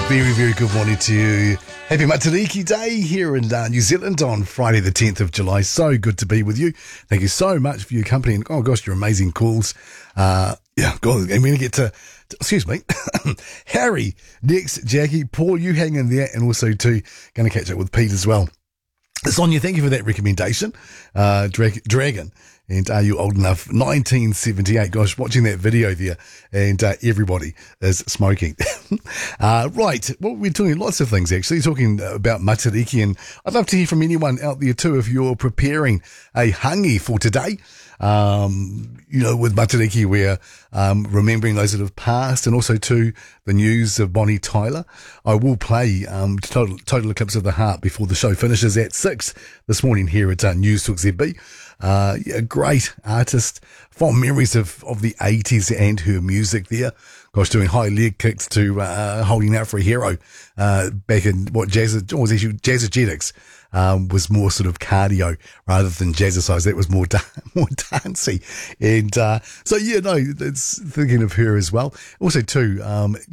Very, very good morning to you. Happy Matariki Day here in New Zealand on Friday the 10th of July. So good to be with you. Thank you so much for your company and, oh gosh, your amazing calls. God, I'm going to get to, excuse me, Harry, next, Jackie, Paul, you hang in there, and also too, going to catch up with Pete as well. Sonia, thank you for that recommendation. Dragon. And are you old enough? 1978. Gosh, watching that video there, and everybody is smoking. Right. Well, we're doing lots of things, actually. Talking about Matariki, and I'd love to hear from anyone out there, too, if you're preparing a hangi for today. With Matariki, we're remembering those that have passed, and also, too, the news of Bonnie Tyler. I will play Total Eclipse of the Heart before the show finishes at 6 this morning here at News Talk ZB. A great artist, fond memories of the 80s and her music there. Gosh, doing high leg kicks to Holding Out for a Hero back in Jazzagetics. Was more sort of cardio rather than jazzercise. That was more dancey. And it's thinking of her as well. Also, too,